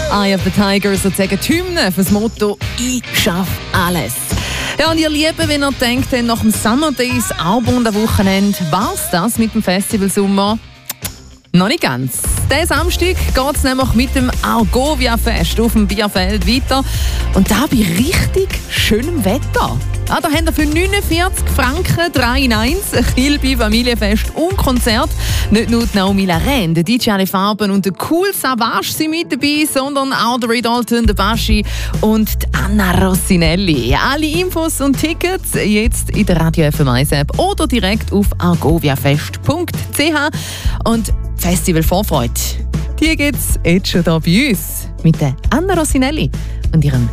Eye of the Tiger sozusagen die Hymne für das Motto «Ich schaff alles». Ja, und ihr Lieben, wenn ihr denkt, nach dem Summer Days Arbund-Wochenende, war's das mit dem Festival Sommer? Noch nicht ganz. Diesen Samstag geht es nämlich mit dem Argovia-Fest auf dem Bierfeld weiter. Und da bei richtig schönem Wetter. Ja, da haben wir für 49 Franken 3 in 1 ein Kilby Familienfest und Konzert. Nicht nur Naomi Larraine, der DJ Alle Farben und der Cool Savage sind mit dabei, sondern auch der Ray Dalton, der Baschi und die Anna Rossinelli. Alle Infos und Tickets jetzt in der Radio FM1 App oder direkt auf argoviafest.ch. Und Festival-Vorfreude, die gibt's jetzt schon hier bei uns mit der Anna Rossinelli und ihrem